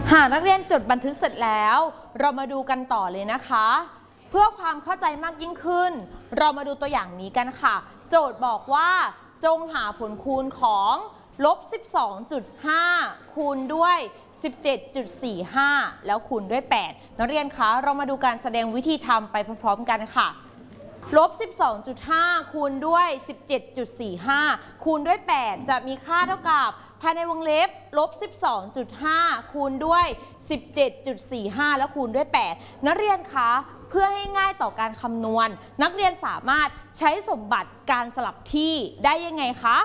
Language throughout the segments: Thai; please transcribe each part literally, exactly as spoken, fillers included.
หากนักเรียนจดบันทึกเสร็จแล้วเรามาดูกันต่อเลยนะคะเพื่อความเข้าใจมากยิ่งขึ้นเรามาดูตัวอย่างนี้กันค่ะโจทย์บอกว่าจงหาผลคูณของลบ สิบสองจุดห้า คูณด้วย สิบเจ็ดจุดสี่ห้า แล้วคูณด้วย แปด นักเรียนคะเรามาดูการแสดงวิธีทำไปพร้อมๆกันค่ะลบ สิบสองจุดห้า คูณด้วย สิบเจ็ดจุดสี่ห้า คูณด้วย แปด จะมีค่าเท่ากับภายในวงเล็บลบ สิบสองจุดห้า คูณด้วย สิบเจ็ดจุดสี่ห้า แล้วคูณด้วย แปด นักเรียนคะเพื่อให้ง่ายต่อการคำนวณนักเรียนสามารถใช้สมบัติการสลับที่ได้ยังไงคะ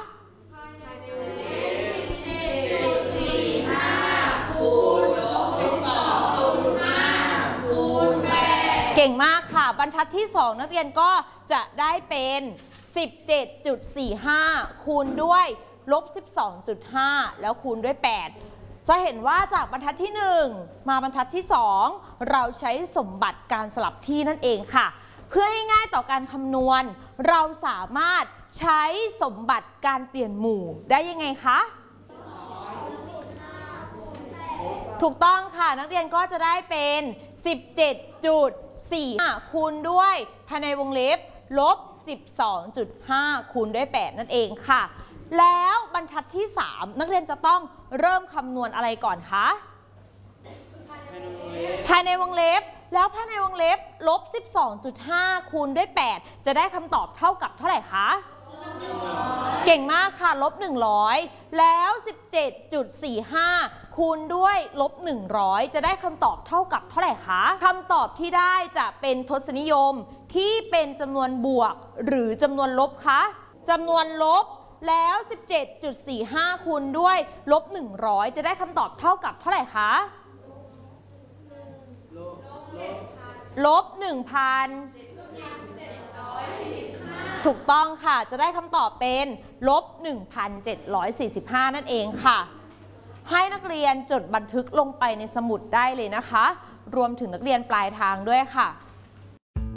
เก่งมากค่ะบรรทัดที่สองนักเรียนก็จะได้เป็น สิบเจ็ดจุดสี่ห้า คูณด้วยลบ สิบสองจุดห้า แล้วคูณด้วย แปด จะเห็นว่าจากบรรทัดที่หนึ่งมาบรรทัดที่สองเราใช้สมบัติการสลับที่นั่นเองค่ะเพื่อให้ง่ายต่อการคำนวณเราสามารถใช้สมบัติการเปลี่ยนหมู่ได้ยังไงคะถูกต้องค่ะนักเรียนก็จะได้เป็น สิบเจ็ดจุดสี่ห้า คูณด้วยภายในวงเล็บลบ สิบสองจุดห้า คูณด้วย แปด นั่นเองค่ะแล้วบรรทัดที่สามนักเรียนจะต้องเริ่มคำนวณอะไรก่อนคะภายในวงเล็บแล้วภายในวงเล็บลบ สิบสองจุดห้า คูณด้วย แปด จะได้คำตอบเท่ากับเท่าไหร่คะเก่งมากค่ะลบหนึ่งร้อยแล้ว สิบเจ็ดจุดสี่ห้า คูณด้วยลบหนึ่งร้อยจะได้คำตอบเท่ากับเท่าไหร่คะคำตอบที่ได้จะเป็นทศนิยมที่เป็นจำนวนบวกหรือจำนวนลบคะจำนวนลบแล้ว สิบเจ็ดจุดสี่ห้า คูณด้วยลบหนึ่งร้อยจะได้คำตอบเท่ากับเท่าไหร่คะลบ หนึ่งพัน ถูกต้องค่ะจะได้คำตอบเป็นลบ หนึ่งพันเจ็ดร้อยสี่สิบห้า นั่นเองค่ะให้นักเรียนจดบันทึกลงไปในสมุดได้เลยนะคะรวมถึงนักเรียนปลายทางด้วยค่ะ